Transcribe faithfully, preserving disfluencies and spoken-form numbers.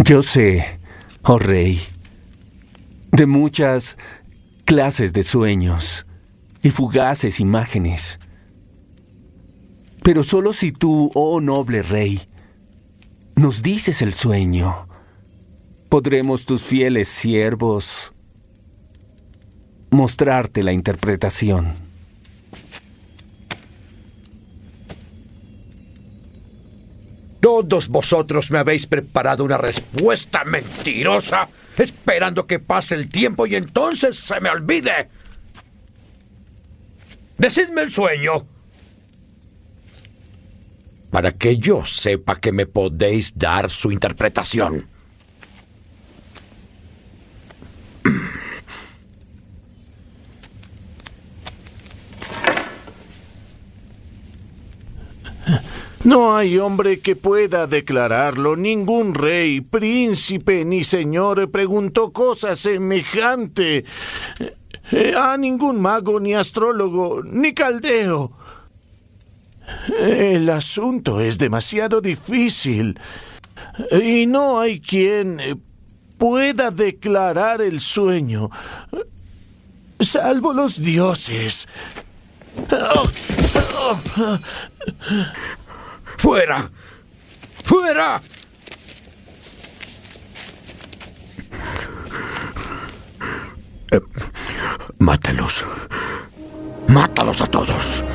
Yo sé, oh rey, de muchas clases de sueños y fugaces imágenes. Pero solo si tú, oh noble rey, nos dices el sueño, podremos tus fieles siervos mostrarte la interpretación. Todos vosotros me habéis preparado una respuesta mentirosa, esperando que pase el tiempo y entonces se me olvide. Decidme el sueño, para que yo sepa que me podéis dar su interpretación. No hay hombre que pueda declararlo. Ningún rey, príncipe ni señor preguntó cosa semejante a ningún mago, ni astrólogo, ni caldeo. El asunto es demasiado difícil y no hay quien pueda declarar el sueño, salvo los dioses. ¡Fuera! ¡Fuera! Eh, mátalos. Mátalos a todos.